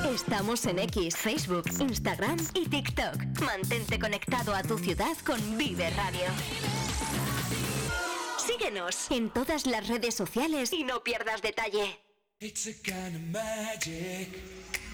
Estamos en X, Facebook, Instagram y TikTok. Mantente conectado a tu ciudad con Vive Radio. Síguenos en todas las redes sociales y no pierdas detalle. It's a kind of magic.